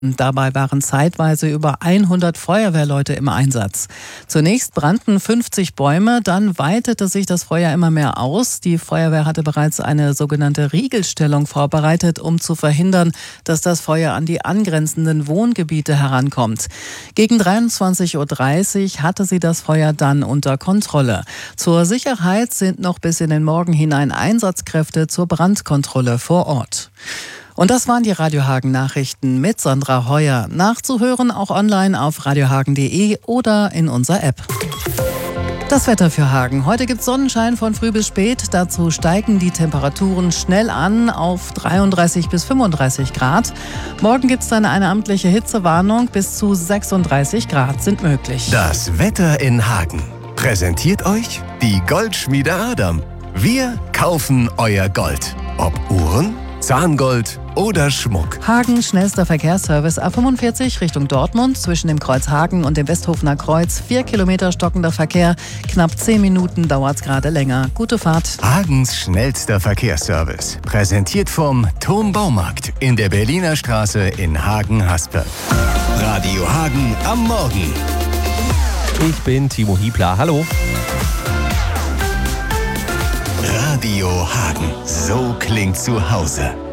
Dabei waren zeitweise über 100 Feuerwehrleute im Einsatz. Zunächst brannten 50 Bäume, dann weitete sich das Feuer immer mehr aus. Die Feuerwehr hatte bereits eine sogenannte Riegelstellung vorbereitet, um zu verhindern, dass das Feuer an die angrenzenden Wohngebiete herankommt. Gegen 23:30 Uhr hatte sie das Feuer dann unter Kontrolle. Zur Sicherheit sind noch bis in den Morgen hinein Einsatzkräfte zur Brandkontrolle vor Ort. Und das waren die Radio Hagen Nachrichten mit Sandra Heuer. Nachzuhören auch online auf radiohagen.de oder in unserer App. Das Wetter für Hagen. Heute gibt es Sonnenschein von früh bis spät. Dazu steigen die Temperaturen schnell an auf 33 bis 35 Grad. Morgen gibt es dann eine amtliche Hitzewarnung. Bis zu 36 Grad sind möglich. Das Wetter in Hagen. Präsentiert euch die Goldschmiede Adam. Wir kaufen euer Gold. Ob Uhren, Zahngold oder Schmuck. Hagen schnellster Verkehrsservice A45 Richtung Dortmund zwischen dem Kreuz Hagen und dem Westhofener Kreuz. 4 Kilometer stockender Verkehr. Knapp 10 Minuten dauert es gerade länger. Gute Fahrt. Hagens schnellster Verkehrsservice. Präsentiert vom Turm Baumarkt in der Berliner Straße in Hagen-Haspe. Radio Hagen am Morgen. Ich bin Timo Hiebler. Hallo. Radio Hagen. So klingt zu Hause.